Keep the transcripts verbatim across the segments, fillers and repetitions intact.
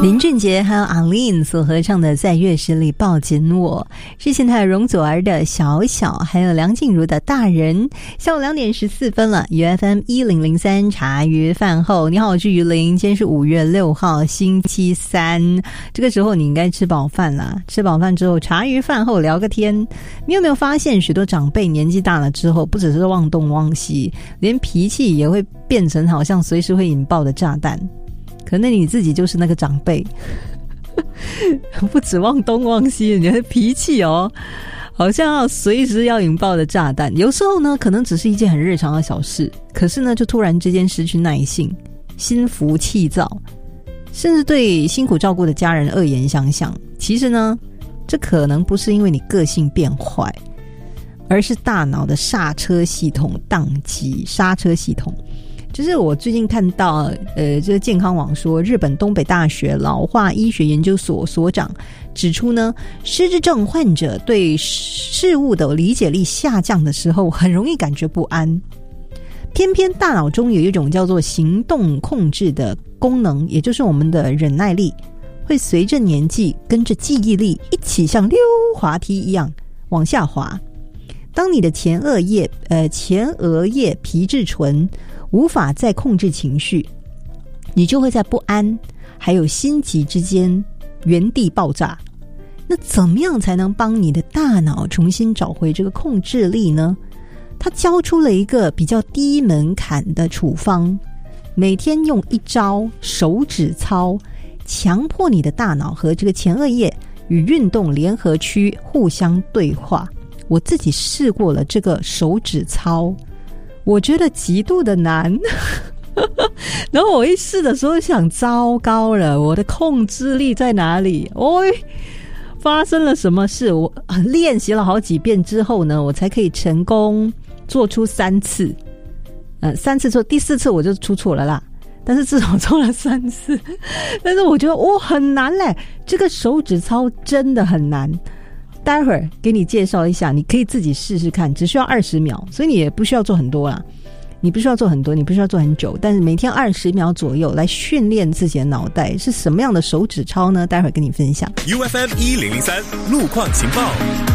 林俊杰还有 Aline 所合唱的《在月食里抱紧我》，是现在容祖儿的《小小》，还有梁静茹的《大人》。下午两点十四分了 ，U F M 一零零三茶余饭后，你好，我是于林，今天是五月六号，星期三。这个时候你应该吃饱饭啦，吃饱饭之后茶余饭后聊个天。你有没有发现，许多长辈年纪大了之后，不只是忘东忘西，连脾气也会变成好像随时会引爆的炸弹。可能你自己就是那个长辈，不止忘东忘西，你的脾气哦，好像要随时要引爆的炸弹。有时候呢，可能只是一件很日常的小事，可是呢，就突然之间失去耐性，心浮气躁，甚至对辛苦照顾的家人恶言相向。其实呢，这可能不是因为你个性变坏，而是大脑的刹车系统宕机，刹车系统。就是我最近看到呃，这个健康网说，日本东北大学老化医学研究所所长指出呢，失智症患者对事物的理解力下降的时候，很容易感觉不安。偏偏大脑中有一种叫做行动控制的功能，也就是我们的忍耐力，会随着年纪跟着记忆力一起像溜滑梯一样往下滑。当你的前额叶呃前额叶皮质醇无法再控制情绪，你就会在不安还有心急之间原地爆炸。那怎么样才能帮你的大脑重新找回这个控制力呢？他教出了一个比较低门槛的处方，每天用一招手指操，强迫你的大脑和这个前额叶与运动联合区互相对话。我自己试过了这个手指操，我觉得极度的难然后我一试的时候想，糟糕了，我的控制力在哪里？哦，发生了什么事？我练习了好几遍之后呢，我才可以成功做出三次呃，三次错，第四次我就出错了啦，但是至少做了三次但是我觉得哦，很难嘞，这个手指操真的很难。待会儿给你介绍一下，你可以自己试试看，只需要二十秒，所以你也不需要做很多啦，你不需要做很多，你不需要做很久，但是每天二十秒左右来训练自己的脑袋。是什么样的手指操呢？待会儿跟你分享。 U F M 一零零三路况情报。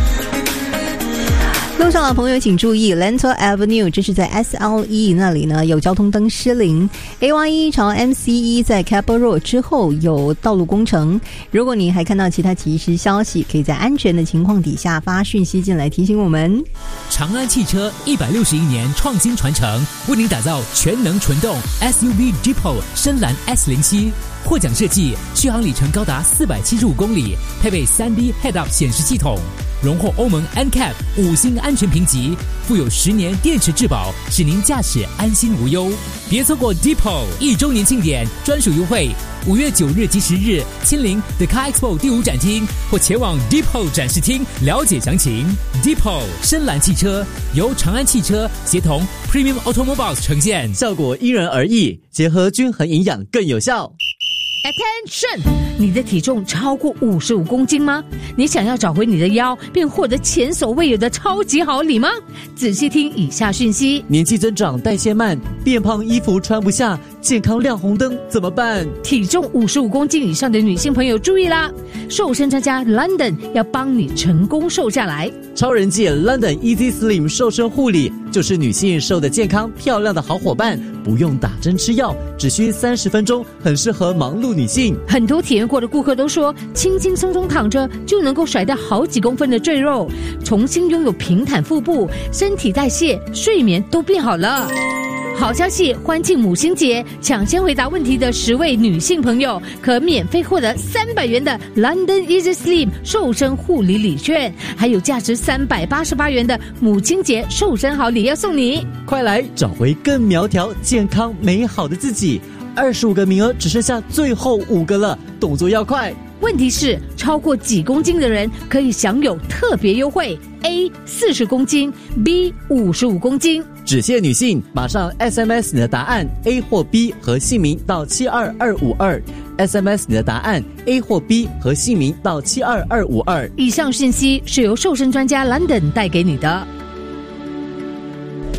路上的朋友请注意 Lentor Avenue， 这是在 S L E 那里呢有交通灯失灵， A Y E 朝 M C E 在 Capel Road 之后有道路工程。如果你还看到其他即时消息，可以在安全的情况底下发讯息进来提醒我们。 长安汽车一百六十一年创新传承，为您打造全能纯动 S U V Jeep 深蓝 S 零七，获奖设计，续航里程高达四百七十五公里，配备 三 D Head-Up 显示系统，荣获欧盟 N C A P 五星安全评级，附有十年电池质保，使您驾驶安心无忧。别错过 Depot 一周年庆典专属优惠，五月九日及十日亲临 The Car Expo 第五展厅，或前往 Depot 展示厅了解详情。Depot 深蓝汽车由长安汽车协同 Premium Automobiles 呈现， 效果因人而异，结合均衡营养更有效。 Attention！ 你的体重超过五十五公斤吗？你想要找回你的腰，并获得前所未有的超级好礼吗？仔细听以下讯息： 年纪增长，代谢慢，变胖，衣服穿不下，健康亮红灯，怎么办？ 体重五十五公斤以上的女性朋友注意啦！瘦身专家 London 要帮你成功瘦下来。 超人界 London Easy Slim 瘦身护理就是女性瘦得健康漂亮的好伙伴，不用打针吃药，只需三十分钟，很适合忙碌女性。 很多体验过的顾客都说，轻轻松松躺着就能够甩掉好几公分的赘肉，重新拥有平坦腹部，身体代谢、睡眠都变好了。好消息，欢庆母亲节，抢先回答问题的十位女性朋友可免费获得三百元的 London Easy Slim 瘦身护理礼券，还有价值三百八十八元的母亲节瘦身好礼要送你。 快来找回更苗条、健康、美好的自己！二十五个名额只剩下最后五个了，动作要快。 问题是，超过几公斤的人可以享有特别优惠 ：A 四十公斤 ，B 五十五公斤。 只限女性，马上 S M S 你的答案 A 或 B 和姓名到七二二五二 ，S M S 你的答案 A 或 B 和姓名到七二二五二。 以上信息是由瘦身专家 London 带给你的。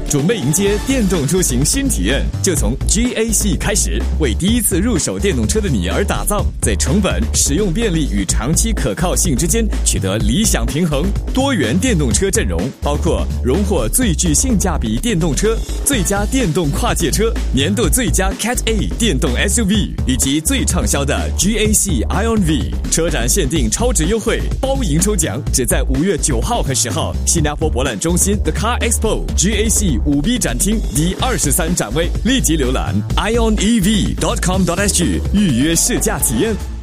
准备迎接电动出行新体验，就从 G A C 开始，为第一次入手电动车的你而打造，在成本、使用便利与长期可靠性之间取得理想平衡。多元电动车阵容包括荣获最具性价比电动车、最佳电动跨界车、年度最佳 Cat A 电动 S U V 以及最畅销的 G A C Ion V。车展限定超值优惠，包赢抽奖，只在五月九号和十号，新加坡博览中心 The Car Expo G A C 五 B 展厅第二十三展位，立即浏览 ion e v dot com dot s g 预约试驾体验。